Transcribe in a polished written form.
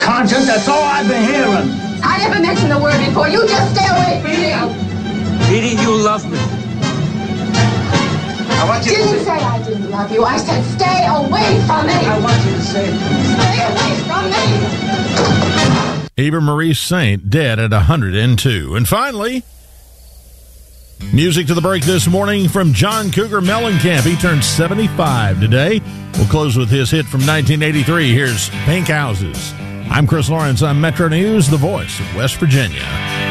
Conscience, that's all I've been hearing. I never mentioned the word before. You just stay away from me. Edie, you love me. I want you to say I didn't love you. I said stay away from me. I want you to say stay away from me. Eva Marie Saint, dead at 102. And finally, music to the break this morning from John Cougar Mellencamp. He turned 75 today. We'll close with his hit from 1983. Here's Pink Houses. I'm Chris Lawrence on Metro News, the voice of West Virginia.